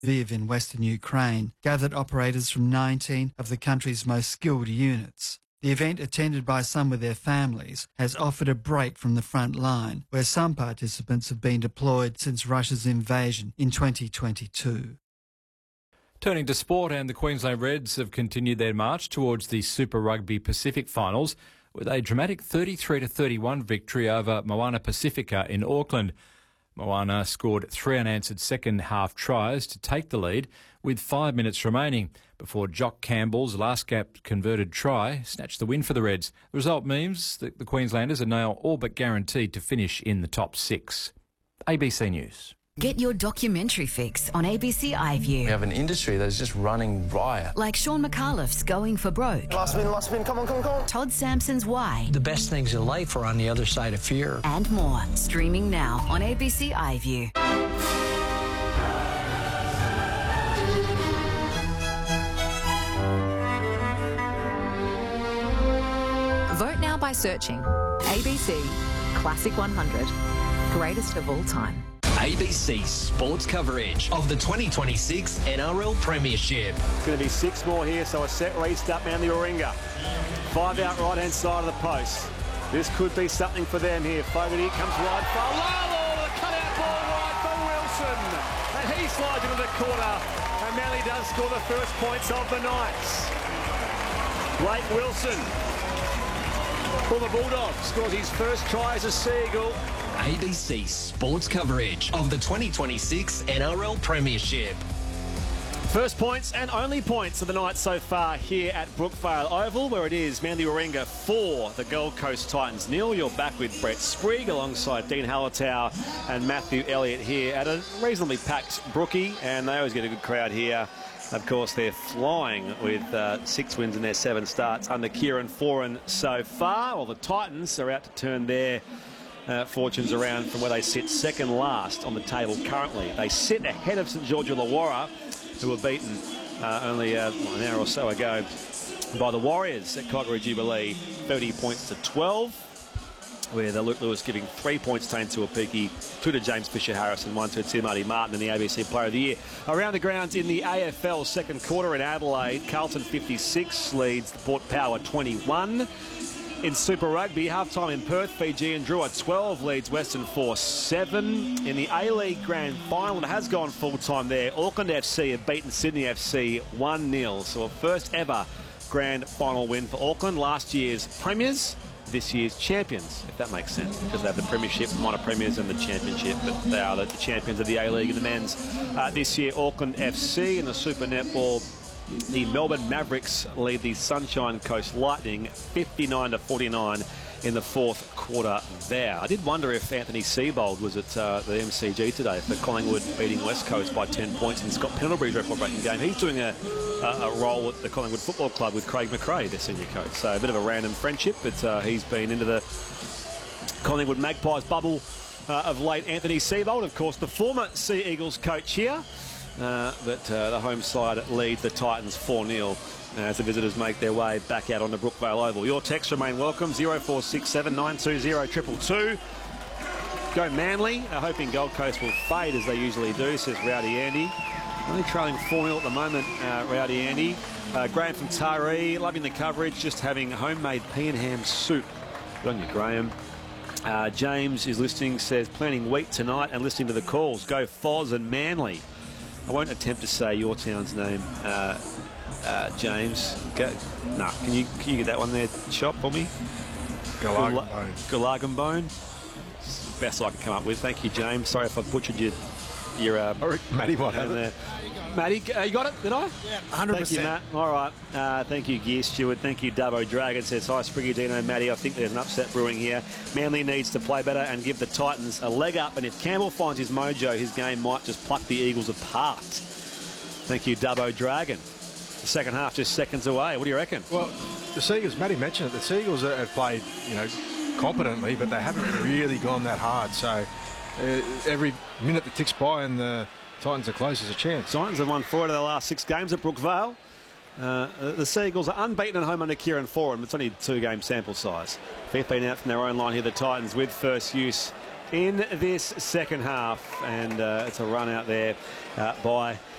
Lviv in western Ukraine gathered operators from 19 of the country's most skilled units. The event, attended by some with their families, has offered a break from the front line, where some participants have been deployed since Russia's invasion in 2022. Turning to sport, and the Queensland Reds have continued their march towards the Super Rugby Pacific finals with a dramatic 33-31 victory over Moana Pacifica in Auckland. Moana scored 3 unanswered second-half tries to take the lead with 5 minutes remaining before Jock Campbell's last-gap converted try snatched the win for the Reds. The result means that the Queenslanders are now all but guaranteed to finish in the top 6. ABC News. Get your documentary fix on ABC iView. We have an industry that's just running riot. Like Sean McAuliffe's Going for Broke. Last spin, come on. Todd Sampson's Why. The best things in life are on the other side of fear. And more. Streaming now on ABC iView. Vote now by searching ABC Classic 100, greatest of all time. ABC sports coverage of the 2026 NRL Premiership. It's going to be 6 more here, so a set restart, Manly Warringah. 5 out right-hand side of the post. This could be something for them here. Fogarty comes wide for Lalo, the cut-out ball wide for Wilson. And he slides into the corner, and Manly does score the first points of the night. Blake Wilson, former Bulldog, scores his first try as a Sea-Eagle. ABC sports coverage of the 2026 NRL Premiership. First points and only points of the night so far here at Brookvale Oval, where it is Manly Warringah 4, the Gold Coast Titans 0. You're back with Brett Sprigg alongside Dean Hallertau and Matthew Elliott here at a reasonably packed Brookie, and they always get a good crowd here. Of course, they're flying with 6 wins in their 7 starts under Kieran Foran so far. Well, the Titans are out to turn their fortunes around from where they sit second last on the table currently. They sit ahead of St George Illawarra, who were beaten only an hour or so ago by the Warriors at Calgary Jubilee, 30 points to 12, with Luke Lewis giving 3 points to Tuapiki, 2 to James Fisher-Harris and 1 to Tim Marty Martin in the ABC Player of the Year. Around the grounds in the AFL second quarter in Adelaide, Carlton 56 leads Port Power 21. In Super Rugby, half-time in Perth, Fiji and Drua 12 leads Western Force 7. In the A-League Grand Final, it has gone full-time there. Auckland FC have beaten Sydney FC 1-0. So a first ever Grand Final win for Auckland. Last year's premiers, this year's champions, if that makes sense, because they have the premiership, minor premiers and the championship, but they are the champions of the A-League and the men's. This year, Auckland FC in the Super Netball, the Melbourne Mavericks lead the Sunshine Coast Lightning 59-49 in the fourth quarter there. I did wonder if Anthony Seibold was at the MCG today for Collingwood beating West Coast by 10 points in Scott Pendlebury's record-breaking game. He's doing a role at the Collingwood Football Club with Craig McRae, their senior coach. So a bit of a random friendship, but he's been into the Collingwood Magpies bubble of late. Anthony Seibold, of course, the former Sea Eagles coach here. But the home side leads the Titans 4-0 as the visitors make their way back out on the Brookvale Oval. Your texts remain welcome, 0467 920 222. Go Manly, hoping Gold Coast will fade as they usually do, says Rowdy Andy. Only trailing 4-0 at the moment, Rowdy Andy. Graham from Taree, loving the coverage, just having homemade pea and ham soup. Good on you, Graham. James is listening, says planning week tonight and listening to the calls. Go Foz and Manly. I won't attempt to say your town's name, James. No, can you get that one there, Shop, for me? Gulaganbone. Best I can come up with. Thank you, James. Sorry if I butchered your Matty might have it. Matty, you got it? Did I? Yeah, 100%. Thank you, Matt. All right. Thank you, Gear Stewart. Thank you, Dubbo Dragon. Says, hi, Spriggy, Dino, Matty. I think there's an upset brewing here. Manly needs to play better and give the Titans a leg up. And if Campbell finds his mojo, his game might just pluck the Eagles apart. Thank you, Dubbo Dragon. The second half just seconds away. What do you reckon? Well, the Seagulls, Matty mentioned it, the Seagulls have played, competently, but they haven't really gone that hard. So every minute that ticks by and the Titans are close, there's a chance. Titans have won 4 out of their last 6 games at Brookvale. The Seagulls are unbeaten at home under Kieran Foran. It's only a 2-game sample size. They've been out from their own line here, the Titans, with first use in this second half. And it's a run out there by